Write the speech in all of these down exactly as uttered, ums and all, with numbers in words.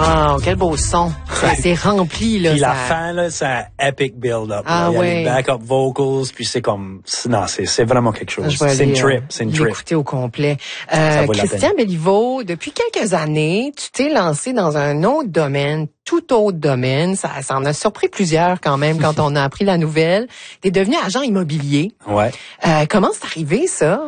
Wow, quel beau son. C'est, c'est rempli, là. Puis ça... la fin, là, c'est un epic build-up. Ah, il y a ouais. les backup vocals, puis c'est comme... Non, c'est, c'est vraiment quelque chose. Je vais C'est aller, une trip, euh, c'est une trip. l'écouter au complet. Euh, Ça vaut la Christian peine. Béliveau, depuis quelques années, tu t'es lancé dans un autre domaine, tout autre domaine. Ça, ça en a surpris plusieurs quand même quand on a appris la nouvelle. T'es devenu agent immobilier. Ouais. Euh, comment c'est arrivé, ça?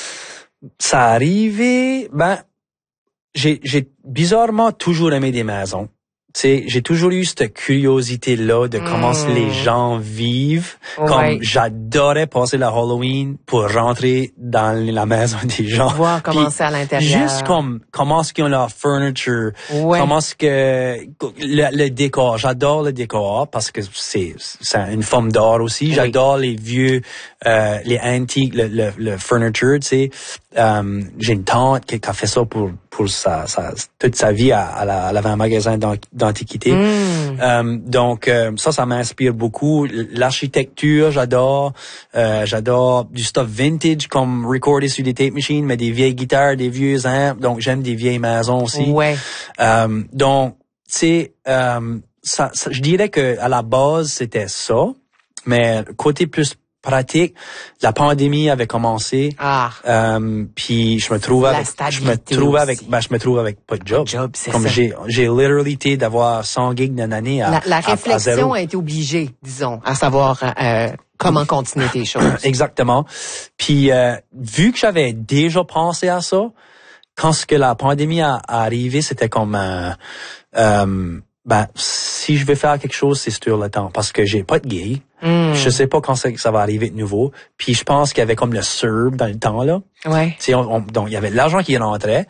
Ça arrivé, ben, j'ai, j'ai bizarrement toujours aimé des maisons. Tu sais, j'ai toujours eu cette curiosité-là de comment Mm. les gens vivent. Ouais. Comme j'adorais passer la Halloween pour rentrer dans la maison des gens. Voir comment Puis c'est à l'intérieur. Juste comme comment est-ce qu'ils ont leur furniture, Ouais. comment est-ce que le, le décor. J'adore le décor parce que c'est c'est une forme d'art aussi. Oui. J'adore les vieux, euh, les antiques, le, le, le furniture. Tu sais, euh, j'ai une tante qui, qui a fait ça pour pour sa, sa toute sa vie. À, à la, elle avait un magasin d'antiquité. Mm. Euh, donc euh, ça, ça m'inspire beaucoup. L'architecture, j'adore. Euh, j'adore du stuff vintage comme recordé sur des tape machines, mais des vieilles guitares, des vieux amps. Donc j'aime des vieilles maisons aussi. Ouais. Euh, donc tu sais, euh, ça, ça, je dirais que à la base c'était ça, mais côté plus pratique, la pandémie avait commencé. Ah. Euh, puis je me trouvais La avec, je me stabilité trouvais aussi. avec, ben je me trouve avec pas de job. Pas de job, c'est Comme ça. j'ai, j'ai literally été d'avoir cent gigs d'une année à, La, la à- à réflexion zéro. a été obligée, disons, à savoir euh, comment continuer tes choses. Exactement. Puis euh, vu que j'avais déjà pensé à ça, quand ce que la pandémie a, a arrivé, c'était comme euh, euh, ben si je veux faire quelque chose, c'est sur le temps parce que j'ai pas de gig. Mm. Je sais pas quand ça, ça va arriver de nouveau. Puis je pense qu'il y avait comme le S U R B dans le temps là. Ouais. Tu sais, on, on- donc il y avait de l'argent qui rentrait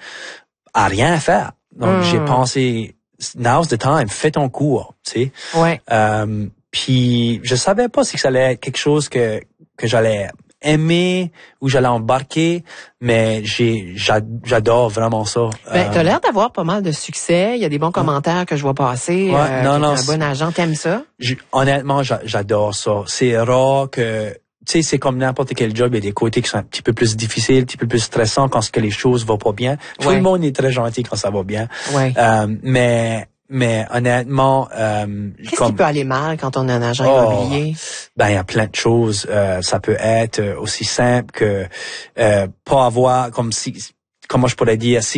à rien faire. Donc Mm. j'ai pensé now's the time, fais ton cours, tu sais. Ouais. Euh, puis je savais pas si ça allait être quelque chose que que j'allais aimer ou j'allais embarquer, mais j'ai j'a- j'adore vraiment ça. Ben, Euh, t'as l'air d'avoir pas mal de succès. Il y a des bons commentaires que je vois passer. Ouais, euh, non, que non, t'es un bon agent. T'aimes ça? j- honnêtement, j'a- j'adore ça. C'est rare que, tu sais, c'est comme n'importe quel job, il y a des côtés qui sont un petit peu plus difficiles, un petit peu plus stressants quand ce que les choses vont pas bien. Tout Ouais. le monde est très gentil quand ça va bien. Ouais. Euh, mais, mais honnêtement, euh, Qu'est-ce comme, qui peut aller mal quand on est un agent Oh, immobilier? ben il y a plein de choses. Euh, ça peut être aussi simple que euh, pas avoir comme si, comment je pourrais dire, si